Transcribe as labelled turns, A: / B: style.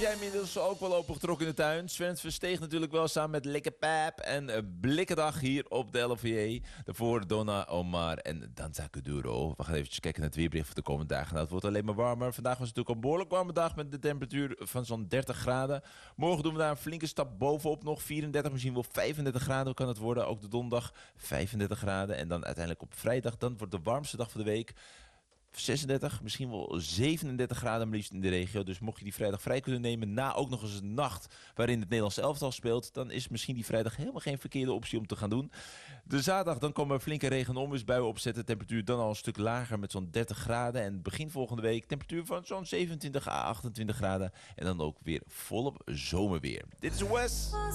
A: Jij inmiddels ook wel opengetrokken in de tuin. Sven versteeg natuurlijk wel samen met Lekker Pap en Blikkendag hier op de LVA. Daarvoor Donna Omar en Danza Kuduro. We gaan even kijken naar het weerbericht voor de komende dagen. Nou, het wordt alleen maar warmer. Vandaag was het natuurlijk een behoorlijk warme dag met de temperatuur van zo'n 30 graden. Morgen doen we daar een flinke stap bovenop nog. 34, misschien wel 35 graden kan het worden. Ook de donderdag 35 graden. En dan uiteindelijk op vrijdag, dan wordt de warmste dag van de week. 36, misschien wel 37 graden maar liefst in de regio. Dus mocht je die vrijdag vrij kunnen nemen na ook nog eens een nacht waarin het Nederlands elftal speelt, dan is misschien die vrijdag helemaal geen verkeerde optie om te gaan doen. De zaterdag dan komen er flinke regenonweersbuien opzetten. Temperatuur dan al een stuk lager met zo'n 30 graden. En begin volgende week temperatuur van zo'n 27 à 28 graden. En dan ook weer volop zomerweer. Dit is Wes.